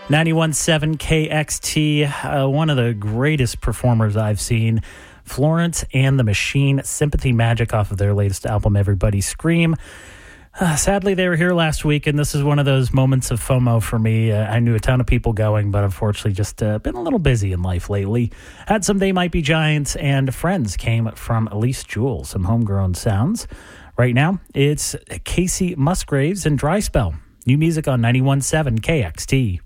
91.7 KXT, one of the greatest performers I've seen. Florence and the Machine, Sympathy Magic off of their latest album, Everybody Scream. Sadly, they were here last week, and this is one of those moments of FOMO for me. I knew a ton of people going, but unfortunately just been a little busy in life lately. Had some They Might Be Giants, and Friends came from Elise Jewell, some homegrown sounds. Right now, it's Casey Musgraves and Dry Spell. New music on 91.7 KXT.